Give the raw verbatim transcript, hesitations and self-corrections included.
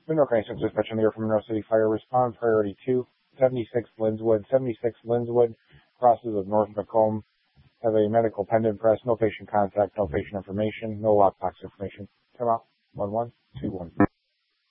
Mineral Crisis Dispatch on the air from Monroe City Fire. Respond priority two, seventy-six Lindswood. seventy-six Lindswood crosses of North Macomb. Have a medical pendant press. No patient contact. No patient information. No lockbox information. Come out. one one two one.